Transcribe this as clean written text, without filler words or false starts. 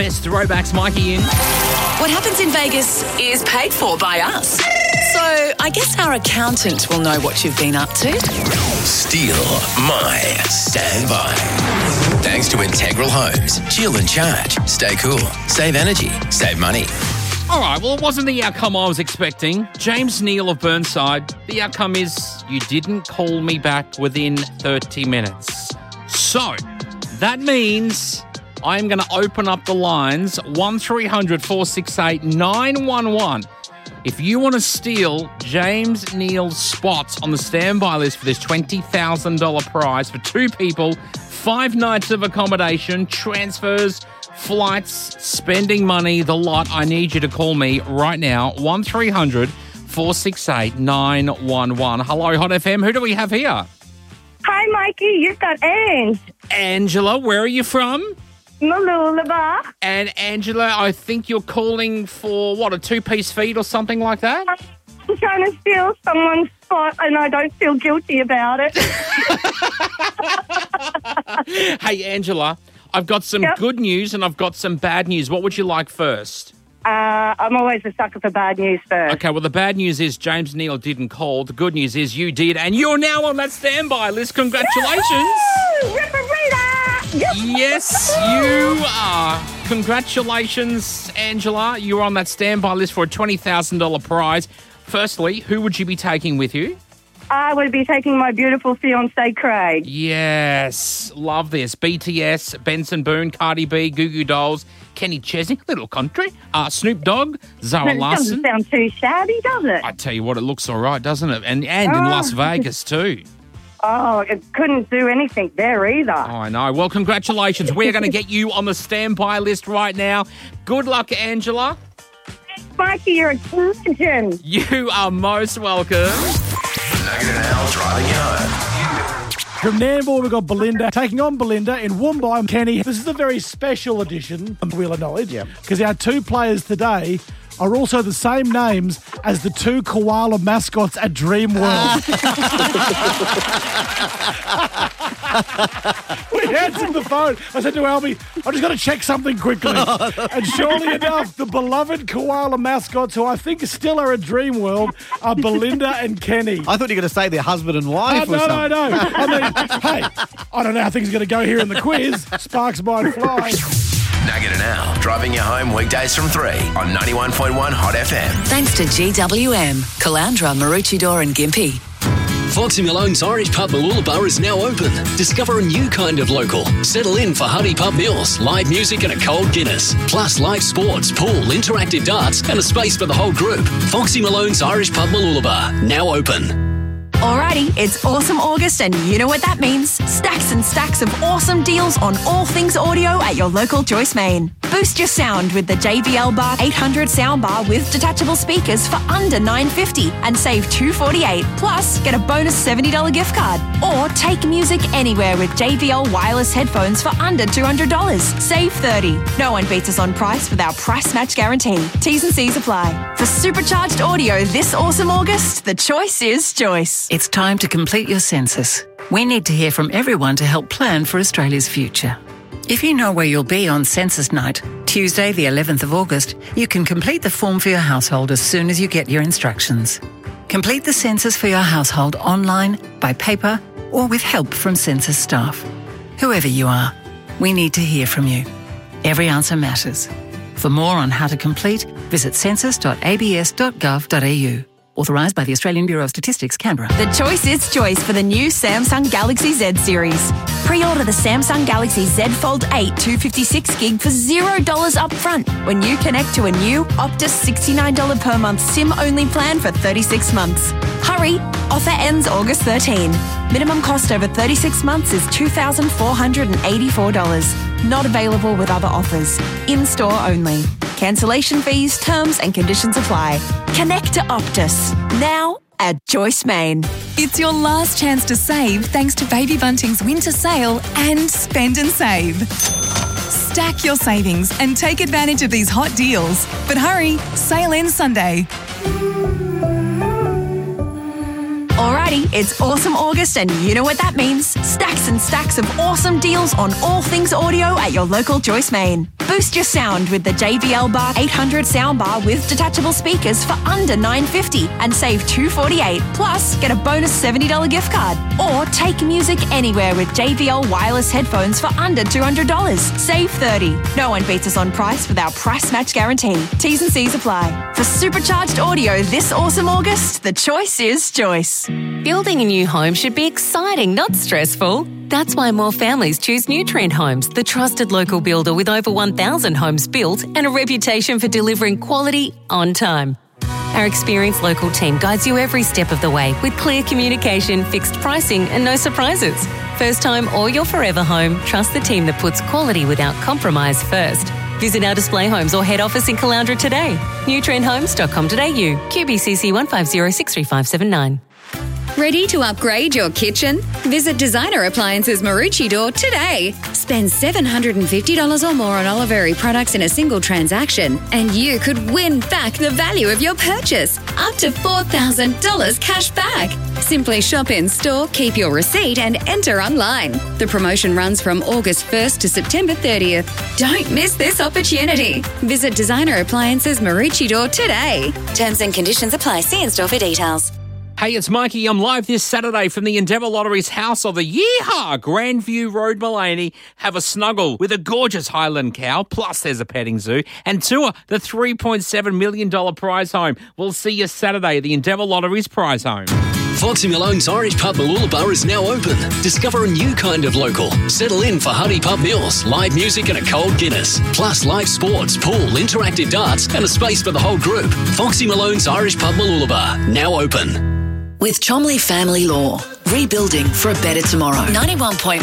Best throwbacks, Mikey in. What happens in Vegas is paid for by us. So I guess our accountant will know what you've been up to. Steal my standby. Thanks to Integral Homes. Chill and charge. Stay cool. Save energy. Save money. All right, well, it wasn't the outcome I was expecting. James Neal of Burnside, the outcome is you didn't call me back within 30 minutes. So that means I'm going to open up the lines 1300 468 911. If you want to steal James Neal's spots on the standby list for this $20,000 prize for 2 people, 5 nights of accommodation, transfers, flights, spending money, the lot, I need you to call me right now, 1300 468 911. Hello, Hot FM. Who do we have here? Hi, Mikey. You've got Ange. Angela, where are you from? Mooloolaba. And Angela, I think you're calling for, what, a 2-piece feed or something like that? I'm trying to steal someone's spot and I don't feel guilty about it. Hey, Angela, I've got some good news and I've got some bad news. What would you like first? I'm always a sucker for bad news first. Okay, well, the bad news is James Neal didn't call. The good news is you did, and you're now on that standby list. Congratulations. Ripperita! Yes, you are. Congratulations, Angela. You're on that standby list for a $20,000 prize. Firstly, who would you be taking with you? I would be taking my beautiful fiancé, Craig. Yes, love this. BTS, Benson Boone, Cardi B, Goo Goo Dolls, Kenny Chesney, Little Country, Snoop Dogg, Zara Larson. It doesn't sound too shabby, does it? I tell you what, it looks all right, doesn't it? And in Las Vegas too. Oh, it couldn't do anything there either. Oh, I know. Well, congratulations. We're going to get you on the standby list right now. Good luck, Angela. Mikey, you're a legend. You are most welcome. Nugget and Al driving you home. From Nambour, we've got Belinda taking on Belinda in Woombai. Kenny, this is a very special edition of Wheel of Knowledge because our 2 players today are also the same names as the 2 koala mascots at Dreamworld. We answered the phone. I said to Albie, I just got to check something quickly. And surely enough, the beloved koala mascots, who I think still are at Dreamworld, are Belinda and Kenny. I thought you were going to say they're husband and wife or something. No. I mean, hey, I don't know how things are going to go here in the quiz. Sparks might fly. Nugget and Al driving you home weekdays from 3 on 91.1 Hot FM. Thanks to GWM, Calandra, Maroochydore and Gympie. Foxy Malone's Irish Pub Mooloolaba is now open. Discover a new kind of local. Settle in for hearty pub meals, live music and a cold Guinness. Plus live sports, pool, interactive darts and a space for the whole group. Foxy Malone's Irish Pub Mooloolaba, now open. Alrighty, it's awesome August and you know what that means. Stacks and stacks of awesome deals on all things audio at your local Joyce Main. Boost your sound with the JBL Bar 800 soundbar with detachable speakers for under $9.50 and save $2.48. Plus, get a bonus $70 gift card. Or take music anywhere with JBL wireless headphones for under $200. Save $30. No one beats us on price with our price match guarantee. T's and C's apply. For supercharged audio this awesome August, the choice is Joyce. It's time to complete your census. We need to hear from everyone to help plan for Australia's future. If you know where you'll be on census night, Tuesday the 11th of August, you can complete the form for your household as soon as you get your instructions. Complete the census for your household online, by paper, or with help from census staff. Whoever you are, we need to hear from you. Every answer matters. For more on how to complete, visit census.abs.gov.au. Authorised by the Australian Bureau of Statistics, Canberra. The choice is Joyce for the new Samsung Galaxy Z series. Pre-order the Samsung Galaxy Z Fold 8 256GB for $0 up front when you connect to a new Optus $69 per month SIM-only plan for 36 months. Hurry! Offer ends August 13. Minimum cost over 36 months is $2,484. Not available with other offers. In-store only. Cancellation fees, terms and conditions apply. Connect to Optus. Now at Joyce Main. It's your last chance to save thanks to Baby Bunting's winter sale and Spend and Save. Stack your savings and take advantage of these hot deals. But hurry, sale ends Sunday. Alrighty, it's awesome August and you know what that means. Stacks and stacks of awesome deals on all things audio at your local Joyce Main. Boost your sound with the JBL Bar 800 soundbar with detachable speakers for under $9.50 and save $248. Plus, get a bonus $70 gift card. Or take music anywhere with JBL wireless headphones for under $200. Save $30. No one beats us on price with our price match guarantee. T's and C's apply. For supercharged audio this awesome August, the choice is Joyce. Building a new home should be exciting, not stressful. That's why more families choose Nutrient Homes, the trusted local builder with over 1,000 homes built and a reputation for delivering quality on time. Our experienced local team guides you every step of the way with clear communication, fixed pricing and no surprises. First time or your forever home, trust the team that puts quality without compromise first. Visit our display homes or head office in Caloundra today. nutrienthomes.com.au, QBCC 150635979. Ready to upgrade your kitchen? Visit Designer Appliances Maroochydore today. Spend $750 or more on Oliveri products in a single transaction and you could win back the value of your purchase. Up to $4,000 cash back. Simply shop in store, keep your receipt and enter online. The promotion runs from August 1st to September 30th. Don't miss this opportunity. Visit Designer Appliances Maroochydore today. Terms and conditions apply. See in store for details. Hey, it's Mikey. I'm live this Saturday from the Endeavour Lottery's House of the Yeehaw, Grandview Road, Mullaney. Have a snuggle with a gorgeous Highland cow, plus there's a petting zoo, and tour the $3.7 million prize home. We'll see you Saturday at the Endeavour Lottery's prize home. Foxy Malone's Irish Pub Mooloolaba is now open. Discover a new kind of local. Settle in for hearty pub meals, live music and a cold Guinness. Plus live sports, pool, interactive darts and a space for the whole group. Foxy Malone's Irish Pub Mooloolaba, now open. With Chomley Family Law, rebuilding for a better tomorrow. 91.1